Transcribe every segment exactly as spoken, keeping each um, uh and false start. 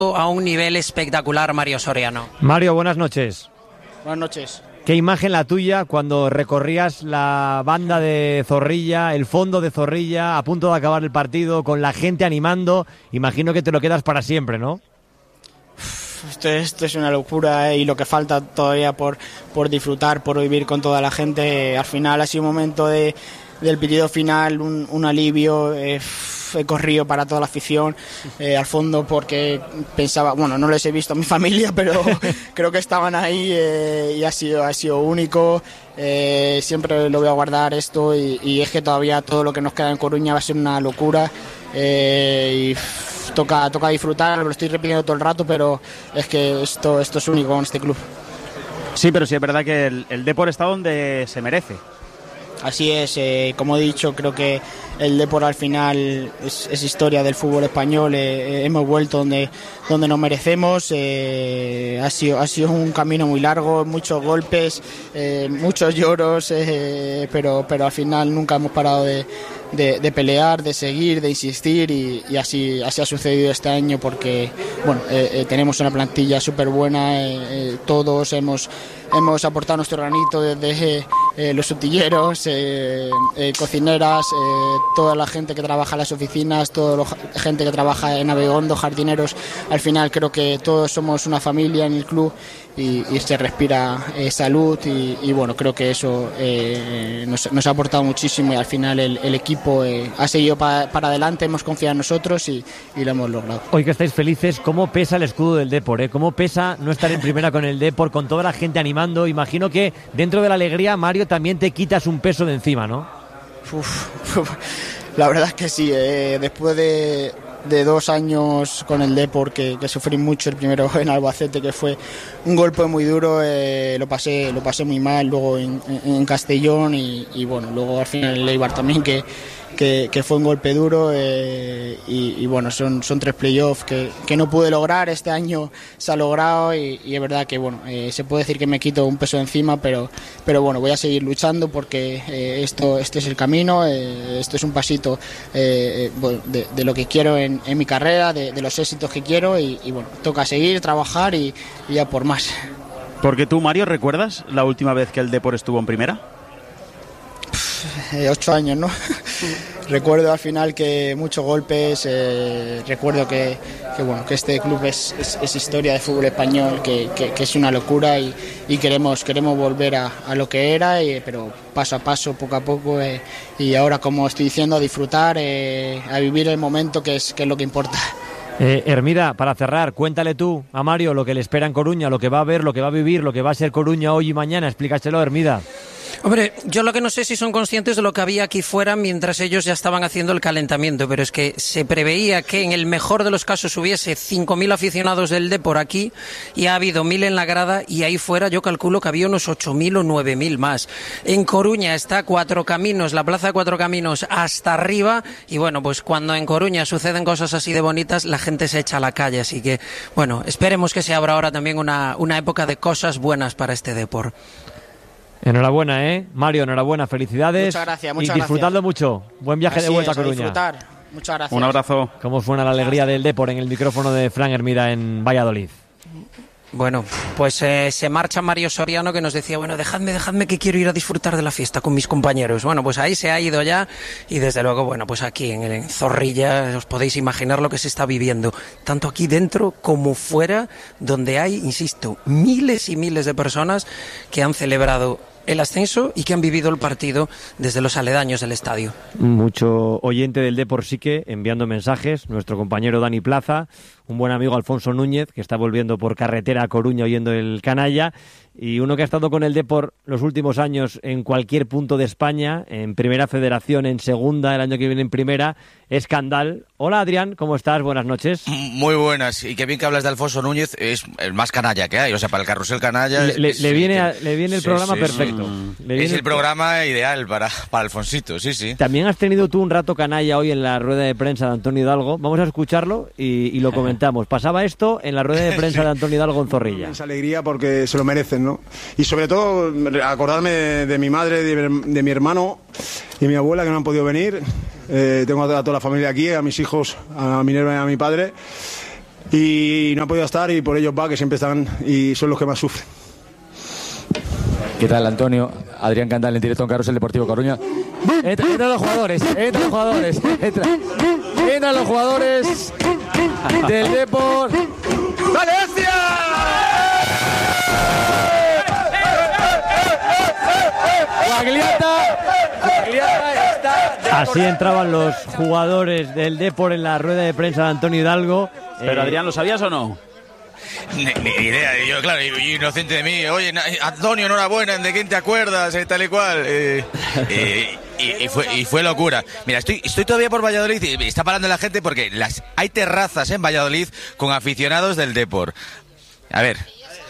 a un nivel espectacular Mario Soriano. Mario, buenas noches. Buenas noches. ¿Qué imagen la tuya cuando recorrías la banda de Zorrilla, el fondo de Zorrilla, a punto de acabar el partido, con la gente animando? Imagino que te lo quedas para siempre, ¿no? Esto, esto es una locura, ¿eh? Y lo que falta todavía por, por disfrutar, por vivir con toda la gente. Al final ha sido un momento de, del pitido final, un, un alivio. Eh, he corrido para toda la afición eh, al fondo porque pensaba, bueno, no les he visto a mi familia, pero creo que estaban ahí eh, y ha sido, ha sido único. Eh, siempre lo voy a guardar esto y, y es que todavía todo lo que nos queda en Coruña va a ser una locura eh, y pff, toca, toca disfrutar, lo estoy repitiendo todo el rato, pero es que esto, esto es único en este club. Sí, pero sí es verdad que el, el Depor está donde se merece. Así es, eh, como he dicho, creo que el Depor al final es, es historia del fútbol español, eh, hemos vuelto donde, donde nos merecemos, eh, ha, sido, ha sido un camino muy largo, muchos golpes, eh, muchos lloros, eh, pero, pero al final nunca hemos parado de, de, de pelear, de seguir, de insistir y, y así, así ha sucedido este año porque bueno, eh, eh, tenemos una plantilla súper buena, eh, eh, todos hemos... Hemos aportado nuestro granito desde eh, los utilleros, eh, eh, cocineras, eh, toda la gente que trabaja en las oficinas, toda la gente que trabaja en Abegondo, jardineros. Al final creo que todos somos una familia en el club y, y se respira eh, salud y, y bueno, creo que eso eh, nos, nos ha aportado muchísimo y al final el, el equipo eh, ha seguido pa, para adelante, hemos confiado en nosotros y, y lo hemos logrado. Hoy que estáis felices, ¿cómo pesa el escudo del Depor? Eh? ¿Cómo pesa no estar en primera con el Depor, con toda la gente animando? Imagino que dentro de la alegría, Mario, también te quitas un peso de encima, ¿no? Uf, uf, la verdad es que sí, eh, después de, de dos años con el Depor, que, que sufrí mucho, el primero en Albacete, que fue un golpe muy duro, eh, lo pasé lo pasé muy mal, luego en, en, en Castellón y, y bueno, luego al final en Eibar también, que Que, que fue un golpe duro eh, y, y bueno, son, son tres playoffs que, que no pude lograr, este año se ha logrado y, y es verdad que bueno, eh, se puede decir que me quito un peso de encima, pero, pero bueno, voy a seguir luchando porque eh, esto este es el camino, eh, esto es un pasito eh, bueno, de, de lo que quiero en, en mi carrera, de, de los éxitos que quiero y, y bueno, toca seguir, trabajar y, y ya por más. Porque tú, Mario, ¿recuerdas la última vez que el Depor estuvo en primera? Eh, ocho años, ¿no? Recuerdo al final que muchos golpes, eh, recuerdo que, que bueno que este club es, es, es historia de fútbol español, que, que, que es una locura y, y queremos queremos volver a, a lo que era, y, pero paso a paso, poco a poco eh, y ahora, como estoy diciendo, a disfrutar, eh, a vivir el momento, que es, que es lo que importa. Eh, Hermida, para cerrar, cuéntale tú a Mario lo que le espera en Coruña, lo que va a ver, lo que va a vivir, lo que va a ser Coruña hoy y mañana. Explícaselo, Hermida. Hombre, yo lo que no sé si son conscientes de lo que había aquí fuera mientras ellos ya estaban haciendo el calentamiento, pero es que se preveía que en el mejor de los casos hubiese cinco mil aficionados del Depor aquí y ha habido mil en la grada, y ahí fuera yo calculo que había unos ocho mil o nueve mil más. En Coruña está Cuatro Caminos, la plaza de Cuatro Caminos hasta arriba, y bueno, pues cuando en Coruña suceden cosas así de bonitas, la gente se echa a la calle, así que bueno, esperemos que se abra ahora también una, una época de cosas buenas para este Depor. Enhorabuena, ¿eh? Mario, enhorabuena, felicidades. Muchas gracias, muchas y disfrutadlo gracias. mucho. Buen viaje Así de vuelta es, a Coruña. A disfrutar. Muchas gracias. Un abrazo. ¿Cómo suena la alegría del Depor en el micrófono de Fran Hermida en Valladolid? Bueno, pues eh, se marcha Mario Soriano, que nos decía, bueno, dejadme, dejadme que quiero ir a disfrutar de la fiesta con mis compañeros. Bueno, pues ahí se ha ido ya y desde luego, bueno, pues aquí en, en Zorrilla os podéis imaginar lo que se está viviendo, tanto aquí dentro como fuera, donde hay, insisto, miles y miles de personas que han celebrado el ascenso y que han vivido el partido desde los aledaños del estadio. Mucho oyente del Depor sí que enviando mensajes, nuestro compañero Dani Plaza, un buen amigo Alfonso Núñez, que está volviendo por carretera a Coruña oyendo el canalla, y uno que ha estado con el Depor los últimos años en cualquier punto de España, en Primera Federación, en Segunda, el año que viene en Primera, es Candal. Hola Adrián, ¿cómo estás? Buenas noches. Muy buenas, y qué bien que hablas de Alfonso Núñez, es el más canalla que hay, o sea, para el carrusel canalla... Le, le, es, le, viene, que, a, le viene el sí, programa sí, perfecto. Mm, le viene es el programa ideal para, para Alfonsito, sí, sí. También has tenido tú un rato canalla hoy en la rueda de prensa de Antonio Hidalgo, vamos a escucharlo y, y lo comentamos. Pasaba esto en la rueda de prensa de Antonio Hidalgo en Zorrilla. Es alegría porque se lo merecen, ¿no? Y sobre todo acordarme de, de mi madre, de, de mi hermano y mi abuela, que no han podido venir. Eh, tengo a toda la familia aquí, a mis hijos, a Minerva y a mi padre. y no ha podido estar, y por ellos va, que siempre están y son los que más sufren. ¿Qué tal, Antonio? Adrián Candal en directo en Carrusel Deportivo Coruña. Entra, entran los jugadores, entran los jugadores, entra, entran los jugadores del Depor. ¡Valencia! Guagliata, Guagliata está. Así entraban los jugadores del Depor en la rueda de prensa de Antonio Hidalgo. Pero Eh, Adrián, ¿lo sabías o no? Ni, ni idea, yo, claro, y- inocente de mí. Oye, na- Antonio, enhorabuena, ¿de quién te acuerdas? Eh, tal y cual. Eh, eh, y, y fue, y fue locura. Mira, estoy, estoy todavía por Valladolid y está parando la gente porque las, hay terrazas en Valladolid con aficionados del Depor. A ver,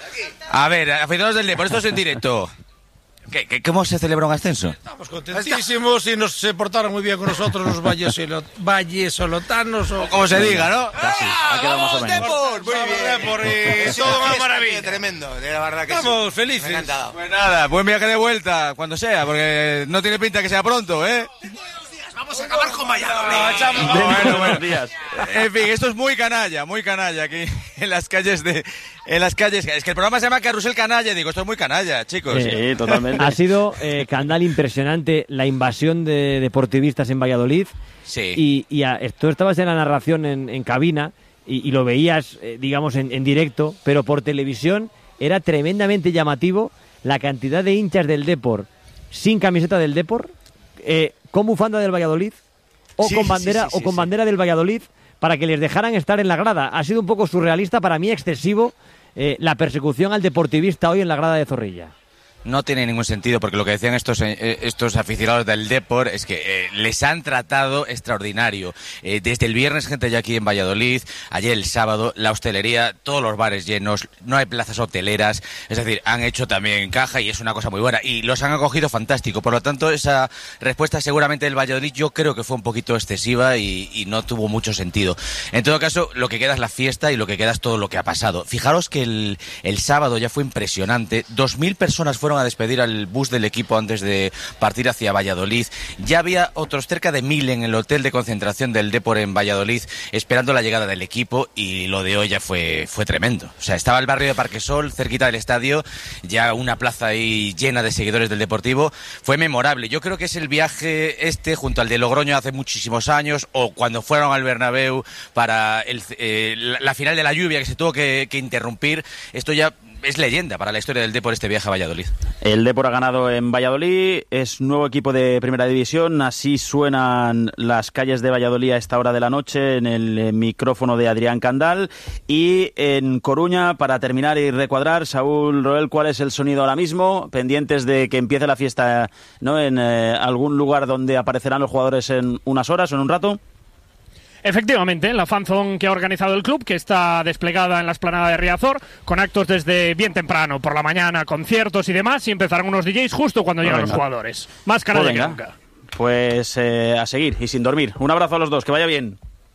a ver, aficionados del Depor, esto es en directo. ¿Qué, qué, ¿Cómo se celebra un ascenso? Estamos contentísimos y nos se portaron muy bien con nosotros los vallesolo- vallesolotanos. O... Como se diga, ¿no? Casi, ha quedado más o menos. Depor, muy bien. Depor y todo una maravilla. Tremendo, de la verdad que Estamos sí. felices. Me ha encantado. Pues nada, buen viaje de vuelta, cuando sea, porque no tiene pinta que sea pronto, ¿eh? Vamos a acabar con Valladolid. No, echamos- Bueno, bueno. Buenos días. En fin, esto es muy canalla, muy canalla aquí en las calles de... En las calles... Es que el programa se llama Carrusel Canalla, digo, esto es muy canalla, chicos. eh, Sí, totalmente. Ha sido, eh, Candal, impresionante la invasión de deportivistas en Valladolid. Sí. Y, y a- tú estabas en la narración en, en cabina y, y lo veías, eh, digamos, en, en directo, pero por televisión era tremendamente llamativo la cantidad de hinchas del Depor sin camiseta del Depor, eh, con bufanda del Valladolid o Sí, con sí, bandera sí, sí, o con sí. bandera del Valladolid para que les dejaran estar en la grada. Ha sido un poco surrealista, para mí excesivo, eh, la persecución al deportivista hoy en la grada de Zorrilla. No tiene ningún sentido, porque lo que decían estos, eh, estos aficionados del Depor es que eh, les han tratado extraordinario. Eh, desde el viernes, gente ya aquí en Valladolid, ayer el sábado, la hostelería, todos los bares llenos, no hay plazas hoteleras, es decir, han hecho también caja y es una cosa muy buena. Y los han acogido fantástico, por lo tanto, esa respuesta seguramente del Valladolid yo creo que fue un poquito excesiva y, y no tuvo mucho sentido. En todo caso, lo que queda es la fiesta y lo que queda es todo lo que ha pasado. Fijaros que el, el sábado ya fue impresionante, dos mil personas fueron a despedir al bus del equipo antes de partir hacia Valladolid. Ya había otros cerca de mil en el hotel de concentración del Depor en Valladolid esperando la llegada del equipo, y lo de hoy ya fue, fue tremendo. O sea, estaba el barrio de Parquesol, cerquita del estadio, ya una plaza ahí llena de seguidores del Deportivo. Fue memorable. Yo creo que es el viaje este junto al de Logroño hace muchísimos años, o cuando fueron al Bernabéu para el, eh, la, la final de la lluvia que se tuvo que, que interrumpir. Esto ya es leyenda para la historia del Depor, este viaje a Valladolid. El Depor ha ganado en Valladolid, es nuevo equipo de Primera División, así suenan las calles de Valladolid a esta hora de la noche en el eh, micrófono de Adrián Candal. Y en Coruña, para terminar y recuadrar, Saúl Roel, ¿cuál es el sonido ahora mismo? Pendientes de que empiece la fiesta, ¿no?, en eh, algún lugar donde aparecerán los jugadores en unas horas o en un rato. Efectivamente, la fanzone que ha organizado el club, que está desplegada en la explanada de Riazor, con actos desde bien temprano, por la mañana, conciertos y demás, y empezarán unos D Js justo cuando llegan los jugadores. Más canalla Pues que venga. nunca. Pues eh, a seguir y sin dormir. Un abrazo a los dos, que vaya bien.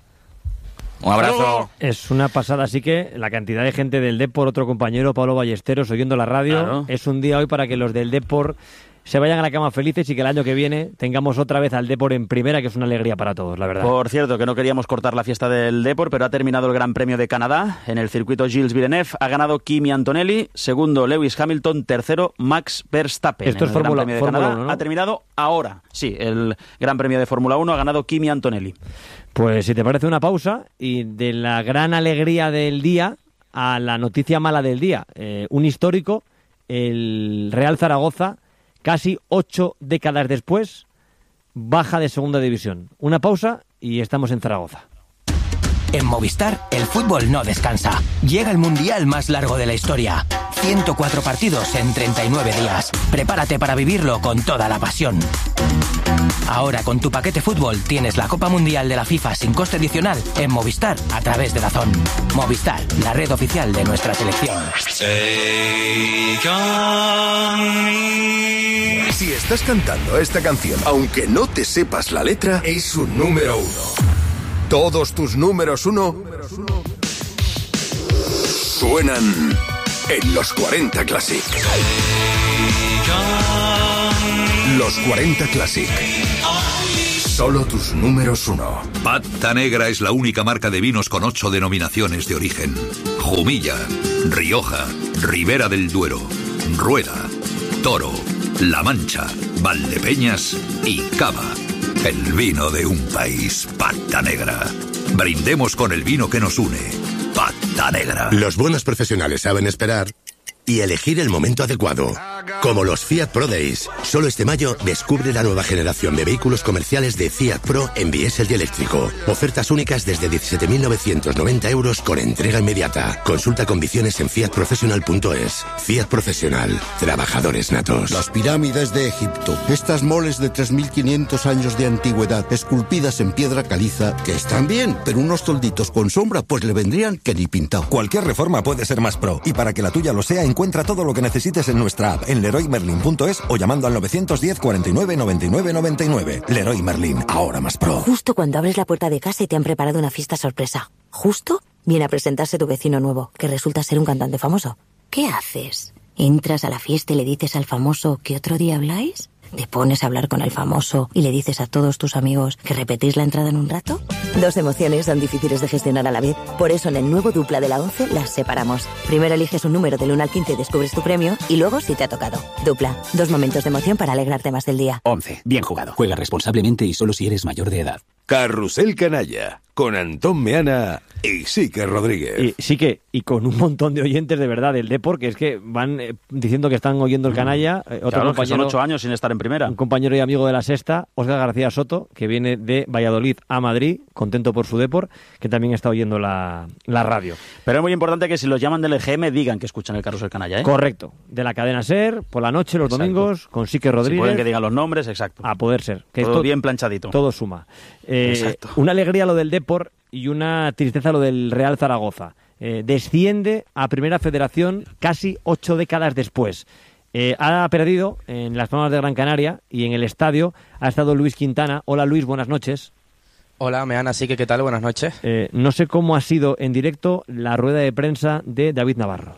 Un abrazo. Es una pasada, así que la cantidad de gente del Depor, otro compañero, Pablo Ballesteros, oyendo la radio, Claro. es un día hoy para que los del Depor se vayan a la cama felices y que el año que viene tengamos otra vez al Depor en primera, que es una alegría para todos, la verdad. Por cierto, que no queríamos cortar la fiesta del Depor, pero ha terminado el Gran Premio de Canadá. En el circuito Gilles Villeneuve ha ganado Kimi Antonelli, segundo Lewis Hamilton, tercero Max Verstappen. Esto En es el Gran Fórmula- Premio de Fórmula Canadá uno, ¿no? ha terminado ahora. Sí, el Gran Premio de Fórmula uno ha ganado Kimi Antonelli. Pues si te parece, una pausa y de la gran alegría del día a la noticia mala del día. Eh, un histórico, el Real Zaragoza, casi ocho décadas después, baja de segunda división. Una pausa y estamos en Zaragoza. En Movistar, el fútbol no descansa. Llega el mundial más largo de la historia. ciento cuatro partidos en treinta y nueve días. Prepárate para vivirlo con toda la pasión. Ahora, con tu paquete fútbol, tienes la Copa Mundial de la FIFA sin coste adicional en Movistar a través de DAZN. Movistar, la red oficial de nuestra selección. Si estás cantando esta canción, aunque no te sepas la letra, es un número uno. Todos tus números uno suenan en los cuarenta Classic. Los cuarenta Classic. Solo tus números uno. Pata Negra es la única marca de vinos con ocho denominaciones de origen. Jumilla, Rioja, Ribera del Duero, Rueda, Toro, La Mancha, Valdepeñas y Cava. El vino de un país. Pata Negra. Brindemos con el vino que nos une. Pata Negra. Los buenos profesionales saben esperar y elegir el momento adecuado. Como los Fiat Pro Days. Solo este mayo descubre la nueva generación de vehículos comerciales de Fiat Pro en diésel y eléctrico. Ofertas únicas desde diecisiete mil novecientos noventa euros con entrega inmediata. Consulta condiciones en fiat professional punto es. Fiat Profesional. Trabajadores natos. Las pirámides de Egipto. Estas moles de tres mil quinientos años de antigüedad, esculpidas en piedra caliza, que están bien, pero unos tolditos con sombra pues le vendrían que ni pintado. Cualquier reforma puede ser más pro. Y para que la tuya lo sea, encuentra todo lo que necesites en nuestra app en leroy merlin punto es o llamando al novecientos diez cuarenta y nueve noventa y nueve noventa y nueve. Leroy Merlin, ahora más pro. Justo cuando abres la puerta de casa y te han preparado una fiesta sorpresa. Justo viene a presentarse tu vecino nuevo, que resulta ser un cantante famoso. ¿Qué haces? ¿Entras a la fiesta y le dices al famoso que otro día habláis? ¿Te pones a hablar con el famoso y le dices a todos tus amigos que repetís la entrada en un rato? Dos emociones son difíciles de gestionar a la vez. Por eso en el nuevo Dupla de la once las separamos. Primero eliges un número del uno al quince y descubres tu premio, y luego si te ha tocado. Dupla, dos momentos de emoción para alegrarte más del día. once. Bien jugado. Juega responsablemente y solo si eres mayor de edad. Carrusel Canalla, con Antón Meana y Sique Rodríguez. Y Sique, y con un montón de oyentes de verdad del Depor, que es que van eh, diciendo que están oyendo el Canalla. Eh, otro claro, compañero, que son ocho años sin estar en primera. Un compañero y amigo de la Sexta, Óscar García Soto, que viene de Valladolid a Madrid, contento por su Depor, que también está oyendo la, la radio. Pero es muy importante que si los llaman del E G M digan que escuchan el Carrusel Canalla, ¿eh? Correcto. De la cadena SER, por la noche, los exacto. domingos, con Sique Rodríguez. Si pueden que digan los nombres, exacto. A poder ser. Que todo esto, bien planchadito. Todo suma. Eh, exacto. Una alegría lo del Depor y una tristeza lo del Real Zaragoza. Eh, desciende a Primera Federación casi ocho décadas después. Eh, ha perdido en las Palmas de Gran Canaria y en el estadio ha estado Luis Quintana. Hola Luis, buenas noches. Hola, Meana, sí que ¿qué tal? Buenas noches. Eh, no sé cómo ha sido en directo la rueda de prensa de David Navarro.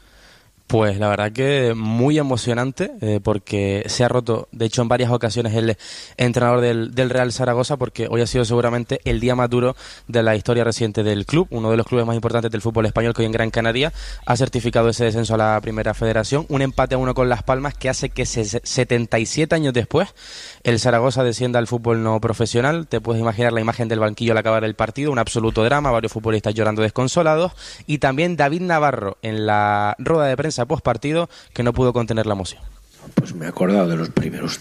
Pues la verdad que muy emocionante, eh, porque se ha roto, de hecho en varias ocasiones, el entrenador del, del Real Zaragoza, porque hoy ha sido seguramente el día más duro de la historia reciente del club, uno de los clubes más importantes del fútbol español, que hoy en Gran Canaria ha certificado ese descenso a la Primera Federación, un empate a uno con Las Palmas que hace que se, setenta y siete años después el Zaragoza descienda al fútbol no profesional. Te puedes imaginar la imagen del banquillo al acabar el partido, un absoluto drama, varios futbolistas llorando desconsolados, y también David Navarro en la rueda de prensa post partido que no pudo contener la emoción. Pues me he acordado de los primeros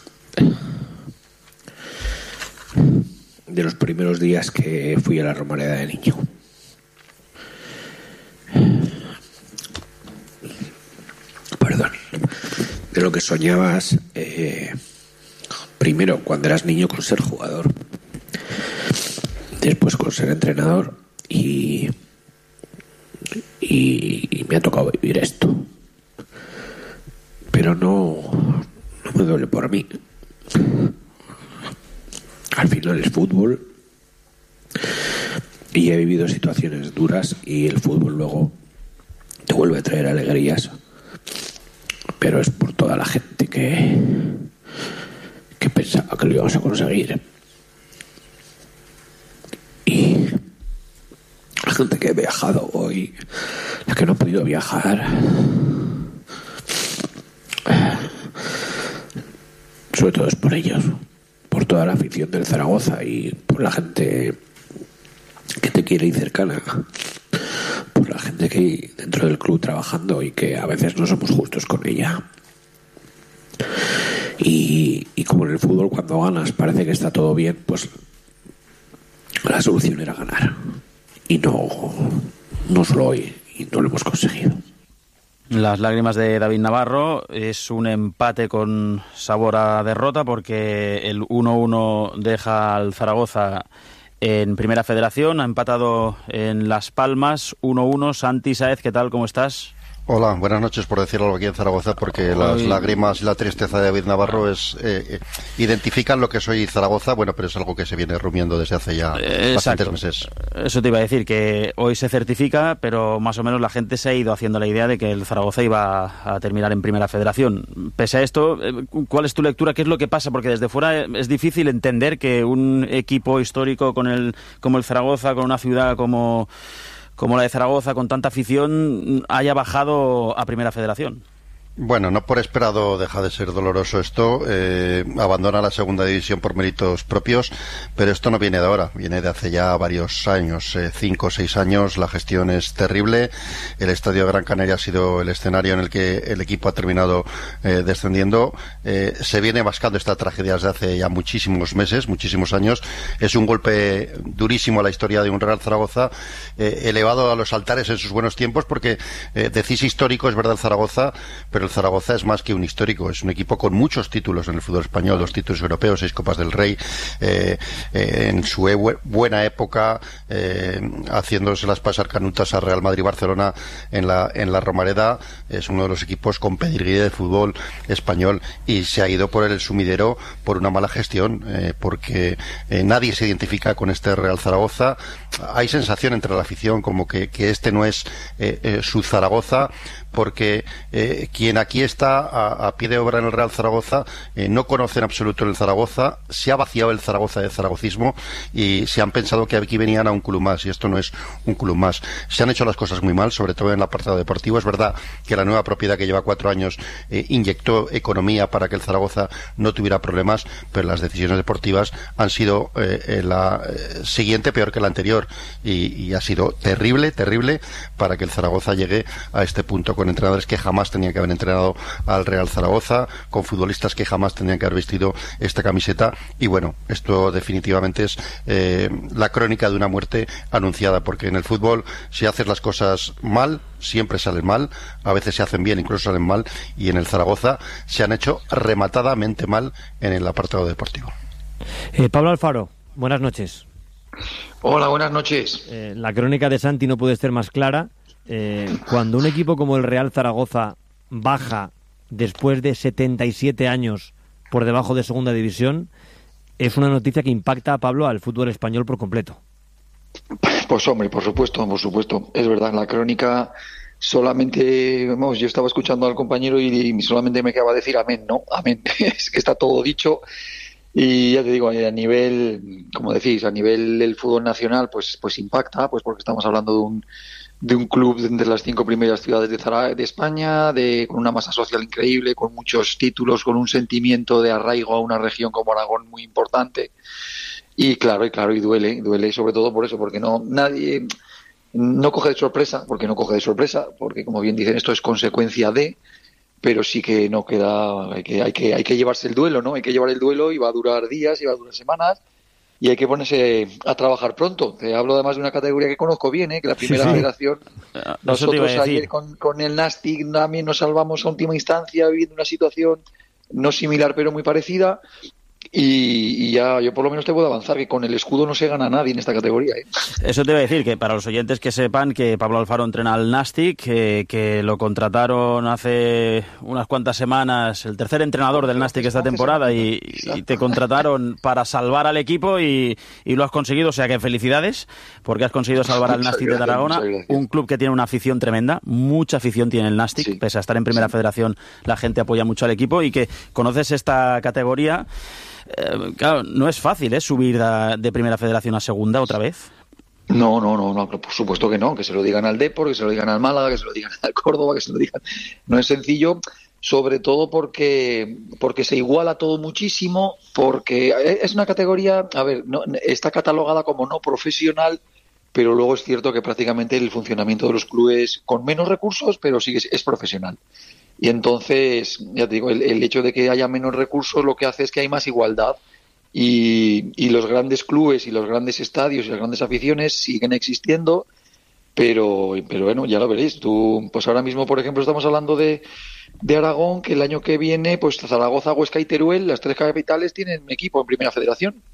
de los primeros días que fui a la Romareda de niño. Perdón. De lo que soñabas eh, primero cuando eras niño con ser jugador, después con ser entrenador y y, y me ha tocado vivir esto. Pero no, no me duele por mí. Al final es fútbol y he vivido situaciones duras y el fútbol luego te vuelve a traer alegrías, pero es por toda la gente que que pensaba que lo íbamos a conseguir y la gente que ha viajado hoy, la que no ha podido viajar, sobre todo es por ellos, por toda la afición del Zaragoza y por la gente que te quiere y cercana, por la gente que hay dentro del club trabajando y que a veces no somos justos con ella. Y, y como en el fútbol, cuando ganas parece que está todo bien, pues la solución era ganar. Y no, no solo hoy, y no lo hemos conseguido. Las lágrimas de David Navarro, es un empate con sabor a derrota porque el uno uno deja al Zaragoza en Primera Federación, ha empatado en Las Palmas uno uno. Santi Sáez, ¿qué tal? ¿Cómo estás? Hola, buenas noches, por decir algo aquí en Zaragoza, porque las Ay. lágrimas y la tristeza de David Navarro es eh, eh, identifican lo que soy Zaragoza, bueno, pero es algo que se viene rumiando desde hace ya Eh, bastantes exacto. meses. Eso te iba a decir, que hoy se certifica, pero más o menos la gente se ha ido haciendo la idea de que el Zaragoza iba a terminar en Primera Federación. Pese a esto, eh, ¿cuál es tu lectura? ¿Qué es lo que pasa? Porque desde fuera eh, es difícil entender que un equipo histórico con el, como el Zaragoza, con una ciudad como, como la de Zaragoza, con tanta afición, haya bajado a Primera Federación. Bueno, no por esperado deja de ser doloroso esto, eh, abandona la segunda división por méritos propios, pero esto no viene de ahora, viene de hace ya varios años, eh, cinco o seis años, la gestión es terrible, el Estadio de Gran Canaria ha sido el escenario en el que el equipo ha terminado eh, descendiendo, eh, se viene mascando esta tragedia desde hace ya muchísimos meses, muchísimos años, es un golpe durísimo a la historia de un Real Zaragoza, eh, elevado a los altares en sus buenos tiempos, porque eh, decís histórico, es verdad, el Zaragoza, pero el Zaragoza es más que un histórico, es un equipo con muchos títulos en el fútbol español, dos títulos europeos, seis Copas del Rey, eh, eh, en su e buena época, eh, haciéndoselas pasar canutas a Real Madrid y Barcelona en la, en la Romareda, es uno de los equipos con pedigrí del fútbol español y se ha ido por el sumidero por una mala gestión, eh, porque eh, nadie se identifica con este Real Zaragoza, hay sensación entre la afición como que, que este no es eh, eh, su Zaragoza, porque eh, quien aquí está a, a pie de obra en el Real Zaragoza eh, no conoce en absoluto el Zaragoza, se ha vaciado el Zaragoza de zaragocismo y se han pensado que aquí venían a un club más y esto no es un club más. Se han hecho las cosas muy mal, sobre todo en el apartado deportivo. Es verdad que la nueva propiedad que lleva cuatro años eh, inyectó economía para que el Zaragoza no tuviera problemas, pero las decisiones deportivas han sido eh, la eh, siguiente peor que la anterior y, y ha sido terrible, terrible para que el Zaragoza llegue a este punto, con entrenadores que jamás tenían que haber entrenado al Real Zaragoza, con futbolistas que jamás tenían que haber vestido esta camiseta y bueno, esto definitivamente es eh, la crónica de una muerte anunciada, porque en el fútbol si haces las cosas mal siempre salen mal, a veces se hacen bien, incluso salen mal, y en el Zaragoza se han hecho rematadamente mal en el apartado deportivo. Eh, Pablo Alfaro, buenas noches. Hola, buenas noches. Eh, la crónica de Santi no puede ser más clara. Eh, cuando un equipo como el Real Zaragoza baja después de setenta y siete años por debajo de segunda división, es una noticia que impacta, Pablo, al fútbol español por completo. Pues hombre, por supuesto, por supuesto. Es verdad, la crónica solamente, vamos, yo estaba escuchando al compañero y, y solamente me quedaba decir amén, ¿no? Amén. Es que está todo dicho. Y ya te digo, a nivel, como decís, a nivel del fútbol nacional, pues, pues impacta, pues porque estamos hablando de un de un club de entre las cinco primeras ciudades de, Zara, de España, de con una masa social increíble, con muchos títulos, con un sentimiento de arraigo a una región como Aragón muy importante. Y claro, y claro, y duele, duele sobre todo por eso, porque no nadie no coge de sorpresa, porque no coge de sorpresa, porque como bien dicen, esto es consecuencia de, pero sí que no queda, hay que hay que hay que llevarse el duelo, ¿no? Hay que llevar el duelo y va a durar días, y va a durar semanas. Y hay que ponerse a trabajar pronto. Te hablo además de una categoría que conozco bien, ¿eh? Que la primera sí, sí. federación. Nosotros ayer con, con el Nastic también nos salvamos a última instancia, viviendo una situación no similar pero muy parecida. Y, y ya yo por lo menos te puedo avanzar que con el escudo no se gana nadie en esta categoría, ¿eh? Eso te iba a decir, que para los oyentes que sepan que Pablo Alfaro entrena al Nastic, que, que lo contrataron hace unas cuantas semanas, el tercer entrenador del Nastic esta temporada, y, y te contrataron para salvar al equipo y, y lo has conseguido, o sea que felicidades, porque has conseguido salvar al Nastic de Tarragona, un club que tiene una afición tremenda, mucha afición tiene el Nastic, sí. Pese a estar en primera sí. federación, la gente apoya mucho al equipo, y que conoces esta categoría. Eh, claro, no es fácil, ¿eh? Subir de, de primera federación a segunda otra vez. No, no, no, no, por supuesto que no, que se lo digan al Depor, que se lo digan al Málaga, que se lo digan al Córdoba, que se lo digan. No es sencillo, sobre todo porque porque se iguala todo muchísimo, porque es una categoría, a ver, no, está catalogada como no profesional, pero luego es cierto que prácticamente el funcionamiento de los clubes con menos recursos, pero sí es, es profesional. Y entonces, ya te digo, el, el hecho de que haya menos recursos lo que hace es que hay más igualdad y, y los grandes clubes y los grandes estadios y las grandes aficiones siguen existiendo, pero, pero bueno, ya lo veréis. Tú, pues ahora mismo, por ejemplo, estamos hablando de, de Aragón, que el año que viene, pues Zaragoza, Huesca y Teruel, las tres capitales, tienen un equipo en Primera Federación.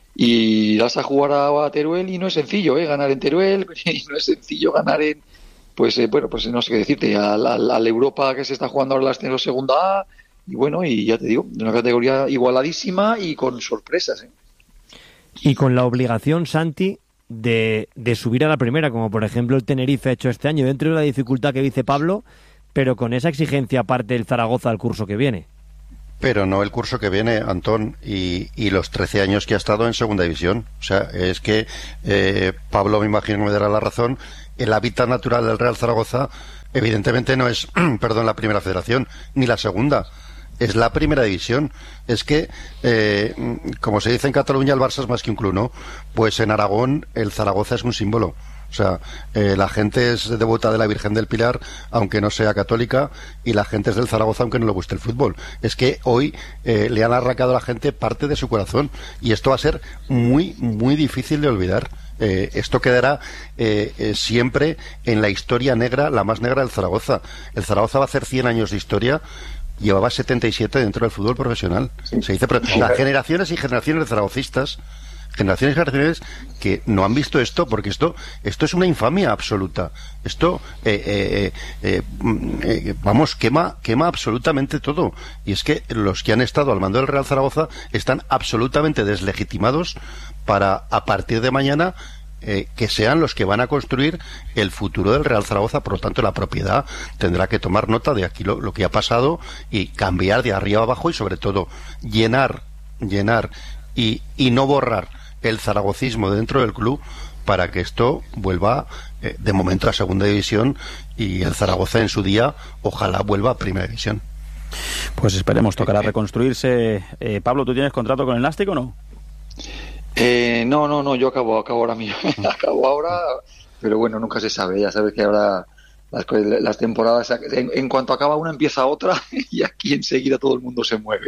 Y vas a jugar a, a Teruel y no es sencillo, ¿eh? Ganar en Teruel, y no es sencillo ganar en pues eh, bueno, pues no sé qué decirte, a la, a la Europa que se está jugando ahora el ascenso segunda A, y bueno, y ya te digo, de una categoría igualadísima y con sorpresas, ¿eh? Y con la obligación, Santi, de, de subir a la primera, como por ejemplo el Tenerife ha hecho este año, dentro de la dificultad que dice Pablo, pero con esa exigencia aparte del Zaragoza al curso que viene. Pero no el curso que viene, Antón, y, y los trece años que ha estado en segunda división. O sea, es que eh, Pablo, me imagino, me dará la razón. El hábitat natural del Real Zaragoza, evidentemente, no es, perdón, la primera federación, ni la segunda. Es la primera división. Es que, eh, como se dice en Cataluña, el Barça es más que un club, ¿no? Pues en Aragón, el Zaragoza es un símbolo. O sea, eh, la gente es devota de la Virgen del Pilar, aunque no sea católica, y la gente es del Zaragoza, aunque no le guste el fútbol. Es que hoy eh, le han arrancado a la gente parte de su corazón, y esto va a ser muy, muy difícil de olvidar. Eh, esto quedará eh, eh, siempre en la historia negra, la más negra del Zaragoza. El Zaragoza va a hacer cien años de historia. Llevaba setenta y siete dentro del fútbol profesional. Se dice, pero las generaciones y generaciones de zaragocistas, generaciones y generaciones que no han visto esto, porque esto esto es una infamia absoluta. Esto, eh, eh, eh, eh, vamos, quema quema absolutamente todo. Y es que los que han estado al mando del Real Zaragoza están absolutamente deslegitimados para, a partir de mañana, Eh, que sean los que van a construir el futuro del Real Zaragoza. Por lo tanto, la propiedad tendrá que tomar nota de aquí lo, lo que ha pasado y cambiar de arriba a abajo, y sobre todo llenar, llenar y, y no borrar el zaragocismo dentro del club, para que esto vuelva eh, de momento a segunda división, y el Zaragoza en su día ojalá vuelva a primera división. Pues esperemos, tocará reconstruirse. eh, Pablo, ¿tú tienes contrato con el Nàstic o no? Eh, no, no, no, yo acabo, acabo ahora mismo, acabo ahora, pero bueno, nunca se sabe, ya sabes que ahora las, las temporadas, en, en cuanto acaba una empieza otra, y aquí enseguida todo el mundo se mueve.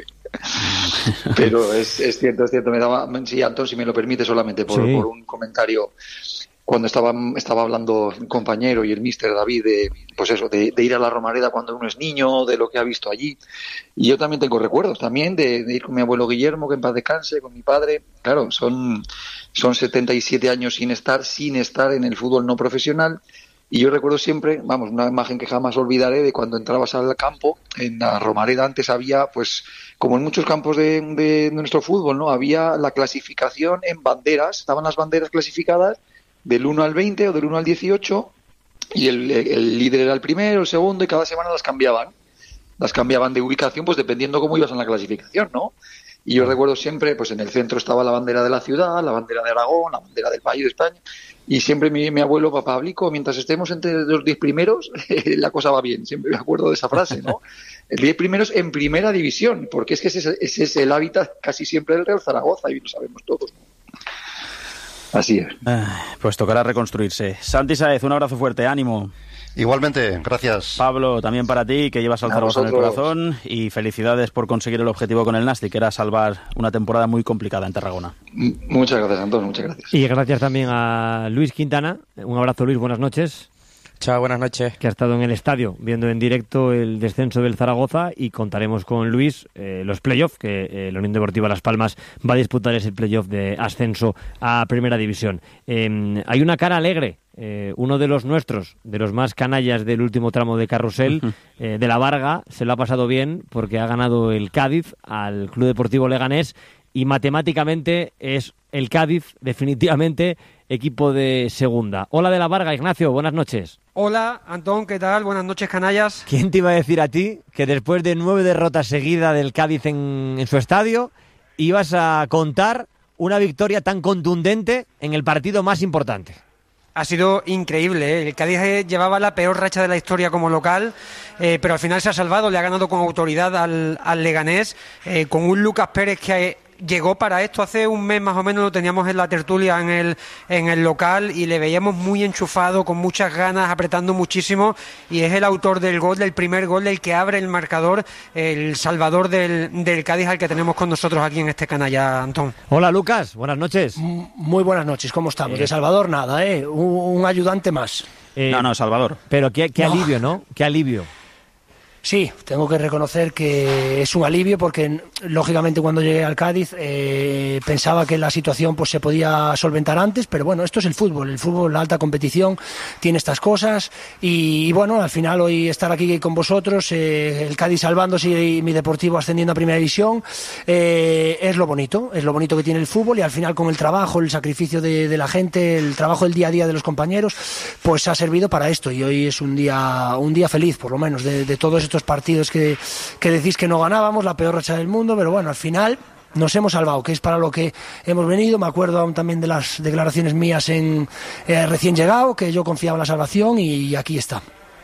Pero es, es cierto, es cierto, me daba, sí, Antón, si me lo permite, solamente por, sí. por un comentario. Cuando estaba, estaba hablando el compañero y el míster David de, pues eso, de, de ir a la Romareda cuando uno es niño, de lo que ha visto allí. Y yo también tengo recuerdos también de, de ir con mi abuelo Guillermo, que en paz descanse, con mi padre. Claro, son, son setenta y siete años sin estar, sin estar en el fútbol no profesional. Y yo recuerdo siempre, vamos, una imagen que jamás olvidaré, de cuando entrabas al campo. En la Romareda antes había, pues, como en muchos campos de, de, de nuestro fútbol, ¿no? Había la clasificación en banderas, estaban las banderas clasificadas del uno al veinte o del uno al dieciocho, y el, el líder era el primero, el segundo, y cada semana las cambiaban. Las cambiaban de ubicación, pues dependiendo cómo ibas en la clasificación, ¿no? Y yo recuerdo siempre, pues en el centro estaba la bandera de la ciudad, la bandera de Aragón, la bandera del país de España, y siempre mi, mi abuelo, papá Ablico, mientras estemos entre los diez primeros, la cosa va bien. Siempre me acuerdo de esa frase, ¿no? El diez primeros en primera división, porque es que ese, ese es el hábitat casi siempre del Real Zaragoza, y lo sabemos todos, ¿no? Así es. Pues tocará reconstruirse. Santi Sáez, un abrazo fuerte, ánimo. Igualmente, gracias. Pablo, también para ti, que llevas al Zaragoza en el corazón, y felicidades por conseguir el objetivo con el Nàstic, que era salvar una temporada muy complicada en Tarragona. Muchas gracias, Antonio, muchas gracias. Y gracias también a Luis Quintana. Un abrazo, Luis, buenas noches. Chao, buenas noches. Que ha estado en el estadio viendo en directo el descenso del Zaragoza, y contaremos con Luis eh, los playoffs, que eh, la Unión Deportiva Las Palmas va a disputar ese playoff de ascenso a Primera División. Eh, hay una cara alegre, eh, uno de los nuestros, de los más canallas del último tramo de carrusel, uh-huh. eh, de la Varga, se lo ha pasado bien porque ha ganado el Cádiz al Club Deportivo Leganés, y matemáticamente es el Cádiz definitivamente equipo de segunda. Hola de la Varga, Ignacio, buenas noches. Hola, Antón, ¿qué tal? Buenas noches, canallas. ¿Quién te iba a decir a ti que después de nueve derrotas seguidas del Cádiz en, en su estadio, ibas a contar una victoria tan contundente en el partido más importante? Ha sido increíble, ¿eh? El Cádiz llevaba la peor racha de la historia como local, eh, pero al final se ha salvado, le ha ganado con autoridad al, al Leganés, eh, con un Lucas Pérez que llegó para esto hace un mes más o menos, lo teníamos en la tertulia en el, en el local, y le veíamos muy enchufado, con muchas ganas, apretando muchísimo, y es el autor del gol, del primer gol, el que abre el marcador, el salvador del, del Cádiz, al que tenemos con nosotros aquí en este canalla, Antón. Hola, Lucas, buenas noches. Muy buenas noches, ¿cómo estamos? Eh... De Salvador nada, ¿eh? Un, un ayudante más. Eh, no, no, Salvador. Pero qué, qué no. alivio, ¿no? Qué alivio. Sí, tengo que reconocer que es un alivio porque, lógicamente, cuando llegué al Cádiz eh, pensaba que la situación pues se podía solventar antes, pero bueno, esto es el fútbol, el fútbol, la alta competición tiene estas cosas y, y bueno, al final hoy estar aquí con vosotros, eh, el Cádiz salvándose y mi Deportivo ascendiendo a Primera División, eh, es lo bonito, es lo bonito que tiene el fútbol y al final con el trabajo, el sacrificio de, de la gente, el trabajo del día a día de los compañeros, pues ha servido para esto y hoy es un día, un día feliz, por lo menos, de, de todos estos partidos que, que decís que no ganábamos, la peor racha del mundo, pero bueno, al final nos hemos salvado, que es para lo que hemos venido. Me acuerdo aún también de las declaraciones mías en eh, recién llegado, que yo confiaba en la salvación y aquí está.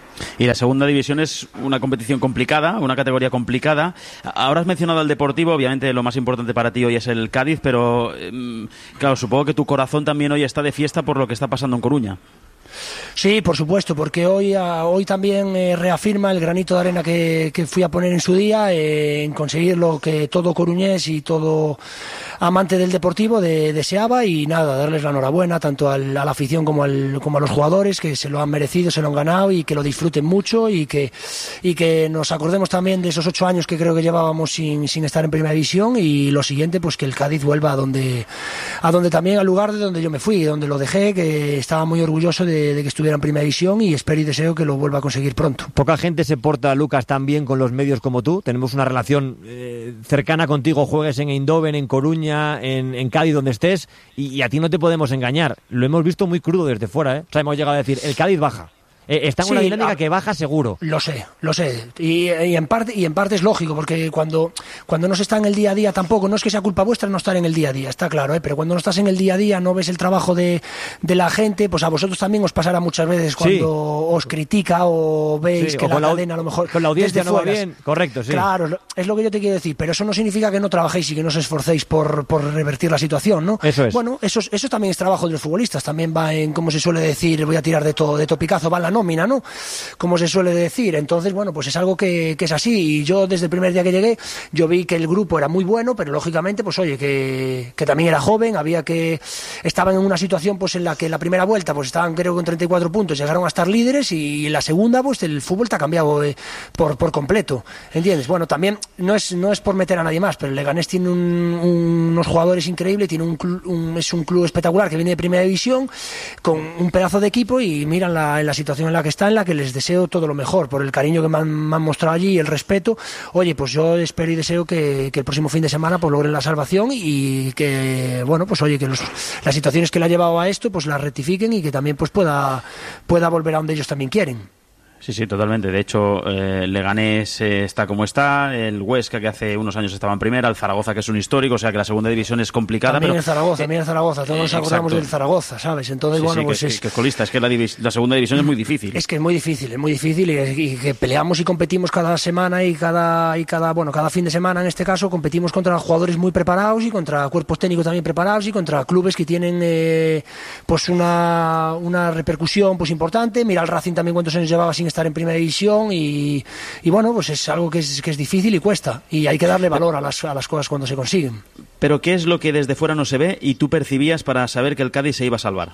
Y la segunda división es una competición complicada, una categoría complicada. Ahora has mencionado al Deportivo, obviamente lo más importante para ti hoy es el Cádiz, pero eh, claro, supongo que tu corazón también hoy está de fiesta por lo que está pasando en Coruña. Sí, por supuesto, porque hoy, hoy también eh, reafirma el granito de arena que, que fui a poner en su día eh, en conseguir lo que todo coruñés y todo amante del Deportivo de, deseaba y nada, darles la enhorabuena tanto al, a la afición como, al, como a los jugadores que se lo han merecido, se lo han ganado y que lo disfruten mucho y que, y que nos acordemos también de esos ocho años que creo que llevábamos sin, sin estar en Primera División y lo siguiente, pues que el Cádiz vuelva a donde, a donde también, al lugar de donde yo me fui, donde lo dejé, que estaba muy orgulloso de de que estuviera en Primera División y espero y deseo que lo vuelva a conseguir pronto. Poca gente se porta, Lucas, tan bien con los medios como tú. Tenemos una relación eh, cercana contigo, juegues en Eindhoven, en Coruña, en, en Cádiz, donde estés, y, y a ti no te podemos engañar. Lo hemos visto muy crudo desde fuera, ¿eh? O sea, hemos llegado a decir, el Cádiz baja. Eh, está en una sí, dinámica a, que baja seguro. Lo sé, lo sé. Y, y, en parte, y en parte es lógico, porque cuando, cuando no se está en el día a día tampoco, no es que sea culpa vuestra no estar en el día a día, está claro, ¿eh? Pero cuando no estás en el día a día, no ves el trabajo de, de la gente, pues a vosotros también os pasará muchas veces cuando sí. os critica o veis sí, que o la, la cadena a lo mejor... Con la audiencia no va fuera, bien, correcto, sí. Claro, es lo que yo te quiero decir, pero eso no significa que no trabajéis y que no os esforcéis por, por revertir la situación, ¿no? Eso es. Bueno, eso, eso también es trabajo de los futbolistas, también va en, como se suele decir, voy a tirar de, to, de topicazo, va en la nómina, ¿no? Como se suele decir. Entonces, bueno, pues es algo que, que es así. Y yo desde el primer día que llegué, yo vi que el grupo era muy bueno, pero lógicamente, pues oye, que, que también era joven, había que... Estaban en una situación pues en la que en la primera vuelta pues estaban creo con treinta y cuatro puntos, llegaron a estar líderes y en la segunda pues el fútbol te ha cambiado eh, por, por completo. ¿Entiendes? Bueno, también no es, no es por meter a nadie más, pero el Leganés tiene un, un, unos jugadores increíbles, tiene un, un, es un club espectacular que viene de Primera División con un pedazo de equipo y miran la, en la situación en la que está, en la que les deseo todo lo mejor, por el cariño que me han, me han mostrado allí y el respeto. Oye, pues yo espero y deseo que, que el próximo fin de semana pues logren la salvación y que, bueno, pues oye, que los, las situaciones que le ha llevado a esto pues las rectifiquen y que también pues pueda, pueda volver a donde ellos también quieren. Sí, sí, totalmente. De hecho, eh, Leganés eh, está como está, el Huesca, que hace unos años estaba en primera, el Zaragoza, que es un histórico, o sea que la segunda división es complicada. También pero, el Zaragoza, eh, también el Zaragoza, todos nos acordamos del Zaragoza, ¿sabes? Entonces, sí, bueno, sí, pues que, es... que es colista, es que la, divis- la segunda división es muy difícil. Es que es muy difícil, es muy difícil y, y que peleamos y competimos cada semana y cada, y cada, bueno, cada fin de semana en este caso, competimos contra jugadores muy preparados y contra cuerpos técnicos también preparados y contra clubes que tienen eh, pues una, una repercusión pues importante. Mira, el Racing también cuántos años llevaba sin estar en Primera División y, y bueno, pues es algo que es, que es difícil y cuesta y hay que darle valor a las, a las cosas cuando se consiguen. Pero ¿qué es lo que desde fuera no se ve y tú percibías para saber que el Cádiz se iba a salvar?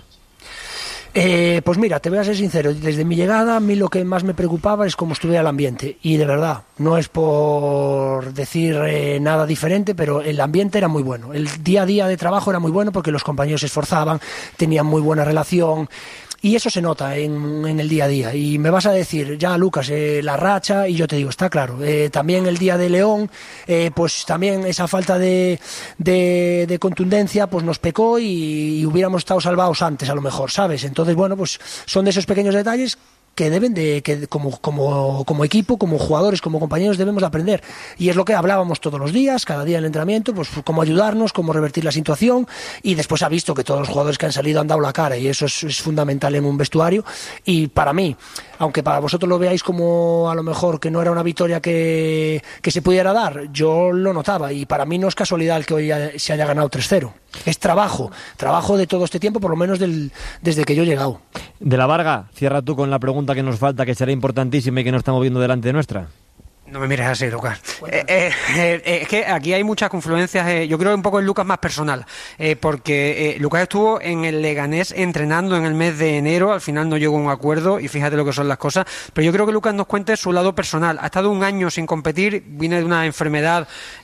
Eh, pues mira, te voy a ser sincero, desde mi llegada a mí lo que más me preocupaba es cómo estuviera el ambiente y de verdad, no es por decir eh, nada diferente, pero el ambiente era muy bueno, el día a día de trabajo era muy bueno porque los compañeros se esforzaban, tenían muy buena relación. Y eso se nota en, en el día a día. Y me vas a decir, ya Lucas, eh, la racha, y yo te digo, está claro. Eh, también el día de León, eh, pues también esa falta de, de, de contundencia pues nos pecó y, y hubiéramos estado salvados antes a lo mejor, ¿sabes? Entonces, bueno, pues son de esos pequeños detalles que deben de, que como, como, como equipo, como jugadores, como compañeros debemos de aprender. Y es lo que hablábamos todos los días, cada día en el entrenamiento, pues cómo ayudarnos, cómo revertir la situación y después ha visto que todos los jugadores que han salido han dado la cara y eso es, es fundamental en un vestuario y para mí, aunque para vosotros lo veáis como a lo mejor que no era una victoria que, que se pudiera dar, yo lo notaba y para mí no es casualidad el que hoy se haya ganado tres cero. Es trabajo, trabajo de todo este tiempo, por lo menos del, desde que yo he llegado. De la Varga, cierra tú con la pregunta que nos falta, que será importantísima y que no estamos viendo delante de nuestra. No me mires así, Lucas. Eh, eh, eh, es que aquí hay muchas confluencias. Eh, yo creo que un poco el Lucas más personal, eh, porque eh, Lucas estuvo en el Leganés entrenando en el mes de enero. Al final no llegó a un acuerdo y fíjate lo que son las cosas. Pero yo creo que Lucas nos cuente su lado personal. Ha estado un año sin competir, viene de una enfermedad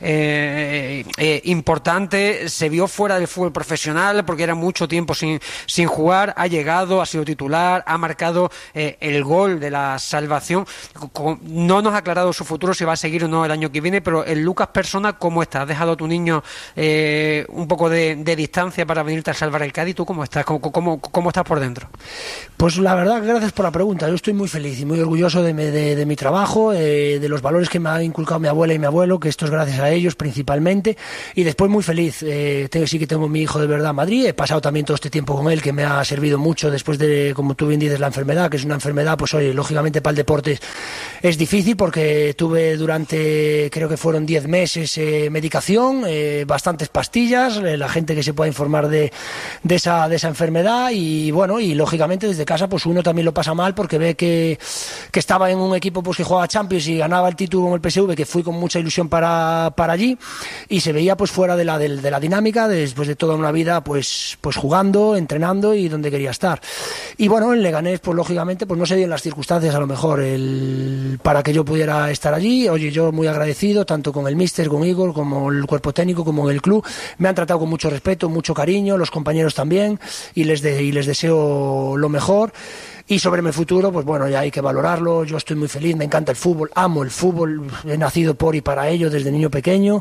eh, eh, importante, se vio fuera del fútbol profesional porque era mucho tiempo sin, sin jugar. Ha llegado, ha sido titular, ha marcado eh, el gol de la salvación. No nos ha aclarado su futuro, si va a seguir o no el año que viene, pero el Lucas persona, ¿cómo estás? ¿Has dejado a tu niño eh, un poco de, de distancia para venirte a salvar el Cádiz? ¿Tú cómo estás? ¿Cómo, cómo, cómo estás por dentro? Pues la verdad, gracias por la pregunta. Yo estoy muy feliz y muy orgulloso de, de, de mi trabajo, eh, de los valores que me ha inculcado mi abuela y mi abuelo, que esto es gracias a ellos principalmente, y después muy feliz. Eh, tengo, sí que tengo mi hijo de verdad en Madrid, he pasado también todo este tiempo con él, que me ha servido mucho después de, como tú bien dices, la enfermedad, que es una enfermedad, pues oye, lógicamente para el deporte es difícil porque tuve durante, creo que fueron diez meses, eh, medicación, eh, bastantes pastillas, eh, la gente que se pueda informar de, de, esa, de esa enfermedad y bueno, y lógicamente desde casa pues uno también lo pasa mal porque ve que, que estaba en un equipo pues que jugaba Champions y ganaba el título con el P S V, que fui con mucha ilusión para, para allí y se veía pues fuera de la, de, de la dinámica después de toda una vida pues, pues jugando, entrenando y donde quería estar. Y bueno, en Leganés pues lógicamente pues no se dieron las circunstancias a lo mejor el, para que yo pudiera estar allí. Oye, yo muy agradecido tanto con el míster, con Igor, como el cuerpo técnico, como el club. Me han tratado con mucho respeto, mucho cariño, los compañeros también, y les, de, y les deseo lo mejor. Y sobre mi futuro, pues bueno, ya hay que valorarlo. Yo estoy muy feliz, me encanta el fútbol, amo el fútbol, he nacido por y para ello desde niño pequeño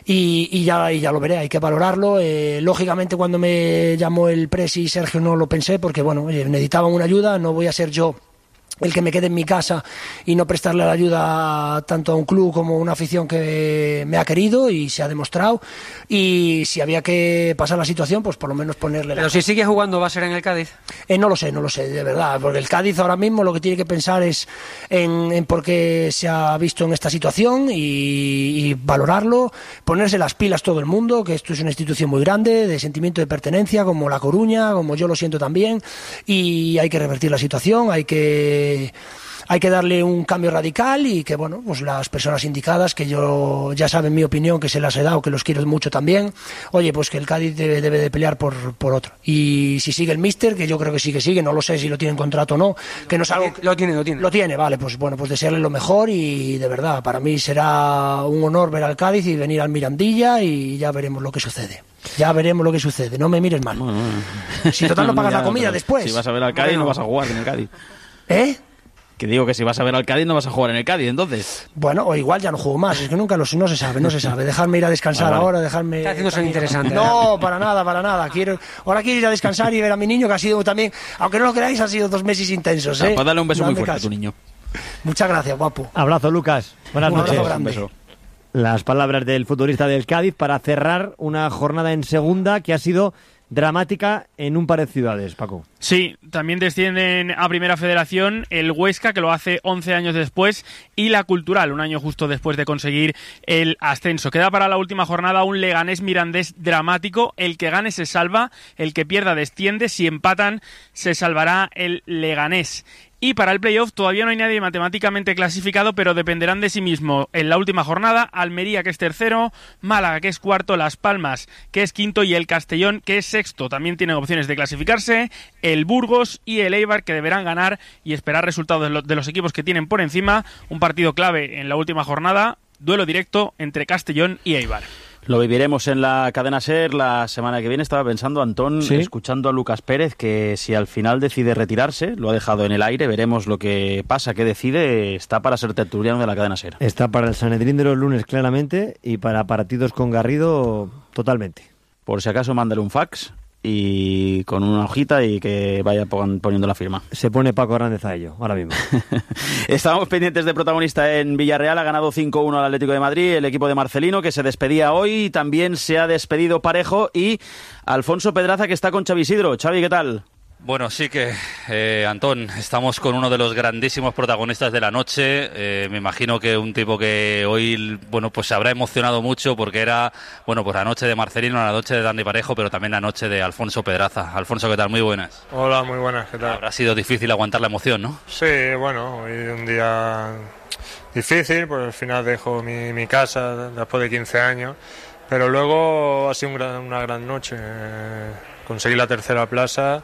y, y, ya, y ya lo veré, hay que valorarlo. Eh, lógicamente cuando me llamó el Presi Sergio no lo pensé porque bueno, oye, necesitaban una ayuda, no voy a ser yo el que me quede en mi casa y no prestarle la ayuda tanto a un club como a una afición que me ha querido y se ha demostrado, y si había que pasar la situación pues por lo menos ponerle la... Pero si sigue jugando, ¿va a ser en el Cádiz? Eh, no lo sé, no lo sé, de verdad, porque el Cádiz ahora mismo lo que tiene que pensar es en, en por qué se ha visto en esta situación y, y valorarlo, ponerse las pilas todo el mundo, que esto es una institución muy grande, de sentimiento de pertenencia, como La Coruña, como yo lo siento también, y hay que revertir la situación, hay que hay que darle un cambio radical y que bueno, pues las personas indicadas, que yo ya saben mi opinión, que se las he dado, que los quiero mucho también, oye, pues que el Cádiz debe, debe de pelear por, por otro. Y si sigue el míster, que yo creo que sí que sigue, no lo sé si lo tiene en contrato o no, que no es algo que... Lo tiene, lo tiene. Lo tiene, vale, pues bueno, pues desearle lo mejor y de verdad, para mí será un honor ver al Cádiz y venir al Mirandilla y ya veremos lo que sucede. Ya veremos lo que sucede, no me mires mal. Bueno, si total no pagas ya, la comida después. Si vas a ver al Cádiz, bueno, no vas a jugar en el Cádiz. ¿Eh? Que digo que si vas a ver al Cádiz no vas a jugar en el Cádiz, entonces. Bueno, o igual ya no juego más, es que nunca lo sé, no se sabe, no se sabe. Dejarme ir a descansar vale, vale. ahora, dejarme... Está haciendo ser interesante. No, para nada, para nada. Quiero, ahora quiero ir a descansar y ver a mi niño, que ha sido también, aunque no lo creáis, han sido dos meses intensos, ¿eh? Pues dale un beso muy fuerte a tu niño. Muchas gracias, guapo. Abrazo, Lucas. Buenas un noches. Abrazo un beso. Las palabras del futbolista del Cádiz para cerrar una jornada en segunda que ha sido dramática en un par de ciudades, Paco. Sí, también descienden a Primera Federación el Huesca, que lo hace once años después, y la Cultural, un año justo después de conseguir el ascenso. Queda para la última jornada un Leganés Mirandés dramático. El que gane se salva, el que pierda desciende. Si empatan, se salvará el Leganés. Y para el playoff todavía no hay nadie matemáticamente clasificado, pero dependerán de sí mismo. En la última jornada, Almería, que es tercero, Málaga, que es cuarto, Las Palmas, que es quinto, y el Castellón, que es sexto. También tienen opciones de clasificarse el Burgos y el Eibar, que deberán ganar y esperar resultados de, lo, de los equipos que tienen por encima. Un partido clave en la última jornada, duelo directo entre Castellón y Eibar. Lo viviremos en la cadena SER la semana que viene. Estaba pensando, Antón, ¿sí? escuchando a Lucas Pérez, que si al final decide retirarse, lo ha dejado en el aire, veremos lo que pasa, qué decide. Está para ser tertuliano de la cadena SER. Está para el Sanedrín de los lunes claramente y para partidos con Garrido totalmente. Por si acaso, mándale un fax y con una hojita y que vaya poniendo la firma. Se pone Paco Hernández a ello, ahora mismo. Estábamos pendientes de protagonista en Villarreal, ha ganado cinco uno al Atlético de Madrid, el equipo de Marcelino, que se despedía hoy, también se ha despedido Parejo, y Alfonso Pedraza, que está con Xavi Isidro. Xavi, ¿qué tal? Bueno, sí que, eh, Antón, estamos con uno de los grandísimos protagonistas de la noche. Eh, me imagino que un tipo que hoy, bueno, pues se habrá emocionado mucho porque era, bueno, pues la noche de Marcelino, la noche de Dani Parejo, pero también la noche de Alfonso Pedraza. Alfonso, ¿qué tal? Muy buenas. Hola, muy buenas, ¿qué tal? Habrá sido difícil aguantar la emoción, ¿no? Sí, bueno, hoy un día difícil, pues al final dejo mi, mi casa después de quince años, pero luego ha sido un gran, una gran noche. Eh, conseguí la tercera plaza,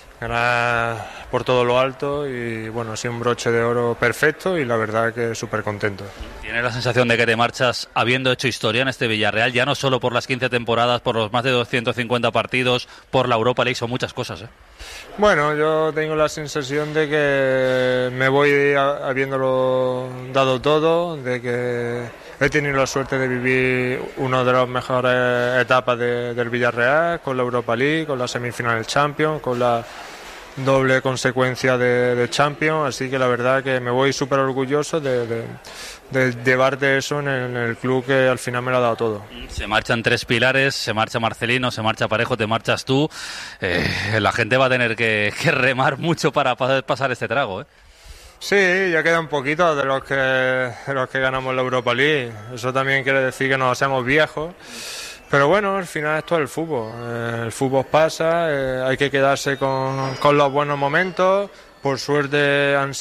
ganar por todo lo alto y bueno, ha sido un broche de oro perfecto y la verdad que súper contento. ¿Tienes la sensación de que te marchas habiendo hecho historia en este Villarreal, ya no solo por las quince temporadas, por los más de doscientos cincuenta partidos, por la Europa League, son muchas cosas, ¿eh? Bueno, yo tengo la sensación de que me voy habiéndolo dado todo, de que he tenido la suerte de vivir una de las mejores etapas de, del Villarreal, con la Europa League, con la semifinal del Champions, con la doble consecuencia de, de Champions, así que la verdad que me voy súper orgulloso de, de, de llevarte eso en el, en el club que al final me lo ha dado todo. Se marchan tres pilares, se marcha Marcelino, se marcha Parejo, te marchas tú. Eh, la gente va a tener que, que remar mucho para poder pasar este trago, ¿eh? Sí, ya queda un poquito de los que, de los que ganamos la Europa League. Eso también quiere decir que nos hacemos viejos. Pero bueno, al final esto es el fútbol. Eh, el fútbol pasa, eh, hay que quedarse con, con los buenos momentos. Por suerte han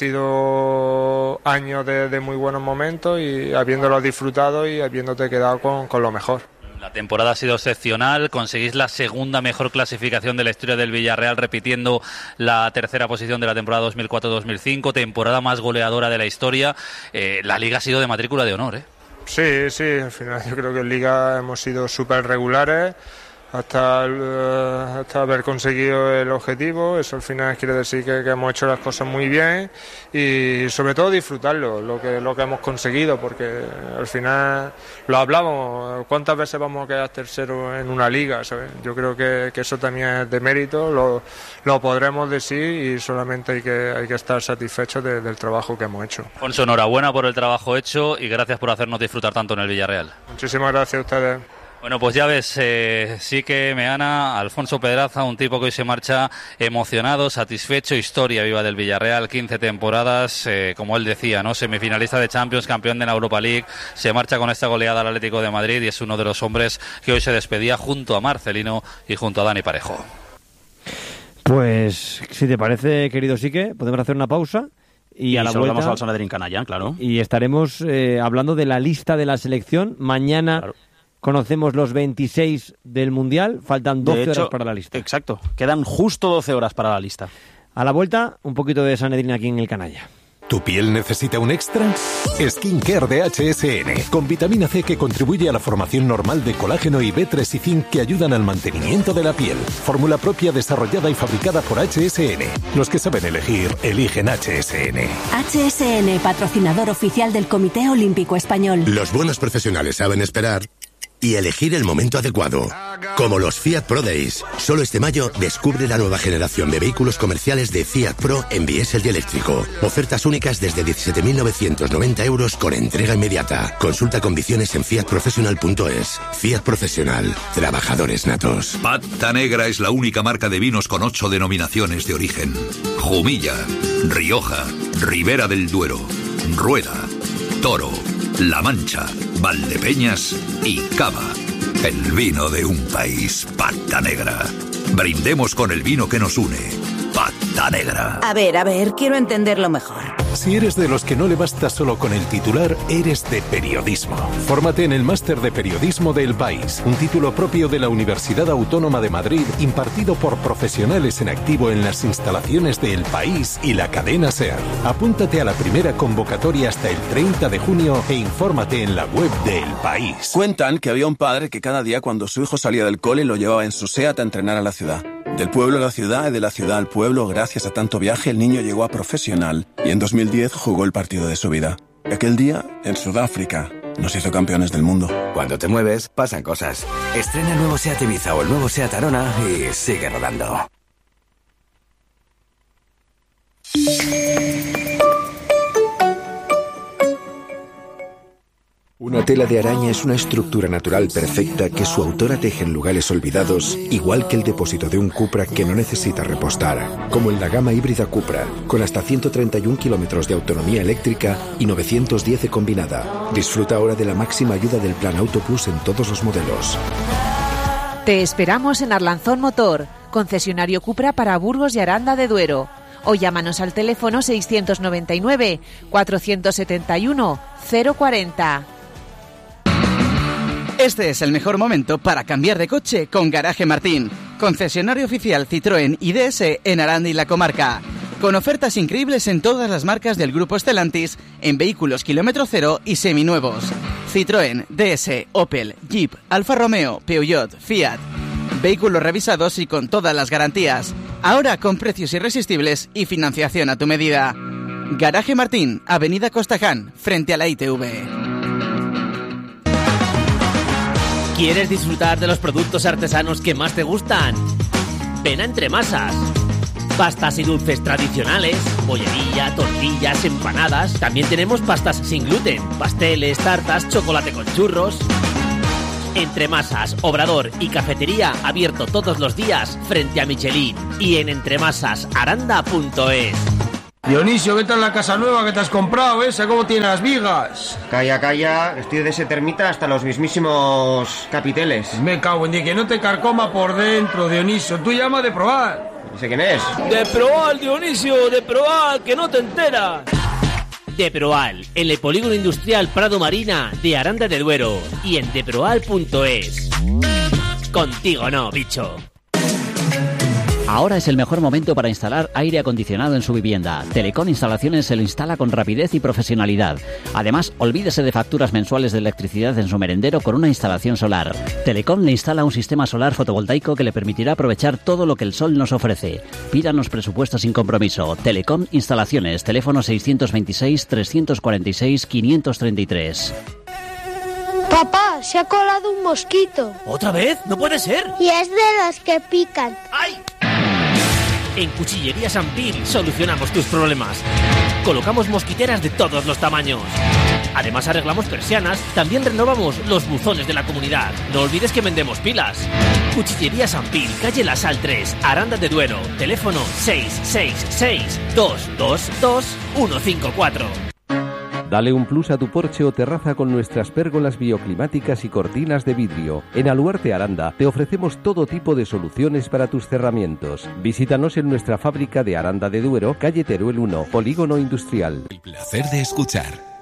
sido años de, de muy buenos momentos y habiéndolos disfrutado y habiéndote quedado con, con lo mejor. La temporada ha sido excepcional, conseguís la segunda mejor clasificación de la historia del Villarreal, repitiendo la tercera posición de la temporada dos mil cuatro dos mil cinco, temporada más goleadora de la historia. Eh, la Liga ha sido de matrícula de honor, ¿eh? Sí, sí, al final yo creo que en Liga hemos sido súper regulares hasta, uh, hasta haber conseguido el objetivo. Eso al final quiere decir que, que hemos hecho las cosas muy bien y sobre todo disfrutarlo, lo que, lo que hemos conseguido, porque al final lo hablamos, ¿cuántas veces vamos a quedar tercero en una liga? ¿Sabes? Yo creo que, que eso también es de mérito, lo, lo podremos decir y solamente hay que, hay que estar satisfechos de, del trabajo que hemos hecho. Alfonso, enhorabuena por el trabajo hecho y gracias por hacernos disfrutar tanto en el Villarreal. Muchísimas gracias a ustedes. Bueno, pues ya ves, eh, sí que Meana, Alfonso Pedraza, un tipo que hoy se marcha emocionado, satisfecho, historia viva del Villarreal, quince temporadas, eh, como él decía, ¿no? Semifinalista de Champions, campeón de la Europa League, se marcha con esta goleada al Atlético de Madrid y es uno de los hombres que hoy se despedía junto a Marcelino y junto a Dani Parejo. Pues, si te parece, querido Sique, podemos hacer una pausa. Y, y a la vuelta al Sanedrín Canalla, claro. Y estaremos eh, hablando de la lista de la selección. Mañana claro. Conocemos los veintiséis del Mundial. Faltan doce de hecho, horas para la lista. Exacto. Quedan justo doce horas para la lista. A la vuelta, un poquito de Sanedrín aquí en el Canalla. ¿Tu piel necesita un extra? Skincare de H S N, con vitamina C que contribuye a la formación normal de colágeno y B tres y zinc que ayudan al mantenimiento de la piel. Fórmula propia desarrollada y fabricada por H S N. Los que saben elegir, eligen H S N. H S N, patrocinador oficial del Comité Olímpico Español. Los buenos profesionales saben esperar y elegir el momento adecuado. Como los Fiat Pro Days. Solo este mayo descubre la nueva generación de vehículos comerciales de Fiat Pro en diésel y eléctrico. Ofertas únicas desde diecisiete mil novecientos noventa euros con entrega inmediata. Consulta condiciones en fiat professional punto es. Fiat Profesional. Trabajadores natos. Pata Negra es la única marca de vinos con ocho denominaciones de origen. Jumilla, Rioja, Ribera del Duero, Rueda, Toro, La Mancha, Valdepeñas y Cava. El vino de un país, Pata Negra. Brindemos con el vino que nos une. Pata Negra. A ver, a ver, quiero entenderlo mejor. Si eres de los que no le basta solo con el titular, eres de periodismo. Fórmate en el Máster de Periodismo de El País, un título propio de la Universidad Autónoma de Madrid, impartido por profesionales en activo en las instalaciones de El País y la cadena SER. Apúntate a la primera convocatoria hasta el treinta de junio e infórmate en la web de El País. Cuentan que había un padre que cada día cuando su hijo salía del cole lo llevaba en su SEAT a entrenar a la ciudad. Del pueblo a la ciudad y de la ciudad al pueblo, gracias a tanto viaje, el niño llegó a profesional y en dos mil diez jugó el partido de su vida. Y aquel día, en Sudáfrica, nos hizo campeones del mundo. Cuando te mueves, pasan cosas. Estrena el nuevo SEAT Ibiza o el nuevo SEAT Arona y sigue rodando. Una tela de araña es una estructura natural perfecta que su autora teje en lugares olvidados, igual que el depósito de un Cupra que no necesita repostar, como en la gama híbrida Cupra, con hasta ciento treinta y un kilómetros de autonomía eléctrica y novecientos diez de combinada. Disfruta ahora de la máxima ayuda del Plan Auto Plus en todos los modelos. Te esperamos en Arlanzón Motor, concesionario Cupra para Burgos y Aranda de Duero. o llámanos al teléfono seiscientos noventa y nueve, cuatrocientos setenta y uno, cero cuarenta. Este es el mejor momento para cambiar de coche con Garaje Martín, concesionario oficial Citroën y D S en Aranda y la comarca, con ofertas increíbles en todas las marcas del grupo Stellantis en vehículos kilómetro cero y seminuevos. Citroën, D S, Opel, Jeep, Alfa Romeo, Peugeot, Fiat. Vehículos revisados y con todas las garantías. Ahora con precios irresistibles y financiación a tu medida. Garaje Martín, Avenida Costaján, frente a la I T V. ¿Quieres disfrutar de los productos artesanos que más te gustan? Ven a Entre Masas. Pastas y dulces tradicionales, bollería, tortillas, empanadas. También tenemos pastas sin gluten, pasteles, tartas, chocolate con churros. Entre Masas, Obrador y Cafetería abierto todos los días frente a Michelin y en entremasasaranda punto es. Dionisio, ¿qué tal la casa nueva que te has comprado? ¿Esa cómo tiene las vigas? Calla, calla, estoy de ese termita hasta los mismísimos capiteles. Me cago en Dios, que no te carcoma por dentro, Dionisio. Tú llama de probar. ¿Ese quién es? De Proal, Dionisio, de Proal, que no te enteras. De Proal, en el Polígono Industrial Prado Marina de Aranda de Duero y en deproal punto es. Contigo no, bicho. Ahora es el mejor momento para instalar aire acondicionado en su vivienda. Telecom Instalaciones se lo instala con rapidez y profesionalidad. Además, olvídese de facturas mensuales de electricidad en su merendero con una instalación solar. Telecom le instala un sistema solar fotovoltaico que le permitirá aprovechar todo lo que el sol nos ofrece. Pídanos presupuestos sin compromiso. Telecom Instalaciones, teléfono seiscientos veintiséis, trescientos cuarenta y seis, quinientos treinta y tres. Papá, se ha colado un mosquito. ¿Otra vez? No puede ser. Y es de los que pican. ¡Ay! En Cuchillería Sampil solucionamos tus problemas. Colocamos mosquiteras de todos los tamaños. Además arreglamos persianas, también renovamos los buzones de la comunidad. No olvides que vendemos pilas. Cuchillería Sampil, calle La Sal tres, Aranda de Duero. Teléfono seis seis seis, dos dos dos, uno cinco cuatro. Dale un plus a tu porche o terraza con nuestras pérgolas bioclimáticas y cortinas de vidrio. En Aluarte Aranda te ofrecemos todo tipo de soluciones para tus cerramientos. Visítanos en nuestra fábrica de Aranda de Duero, calle Teruel uno, Polígono Industrial. El placer de escuchar.